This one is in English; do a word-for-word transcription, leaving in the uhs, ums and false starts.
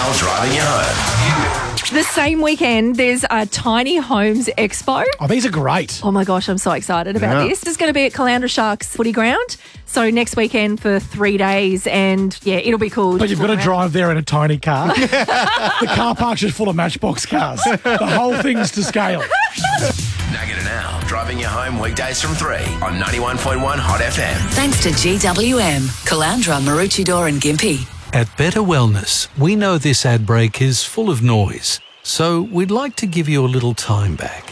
Al driving you home. The same weekend, there's a Tiny Homes Expo. Oh, these are great. Oh my gosh, I'm so excited about Yeah. this. This is going to be at Caloundra Sharks footy ground. So next weekend for three days and yeah, it'll be cool. But you've got to drive there in a tiny car. The car park's just full of Matchbox cars. The whole thing's to scale. Nugget and Al driving you home weekdays from three on ninety-one point one Hot F M. Thanks to G W M, Caloundra, Maroochydore and Gympie. At Better Wellness, we know this ad break is full of noise, so we'd like to give you a little time back.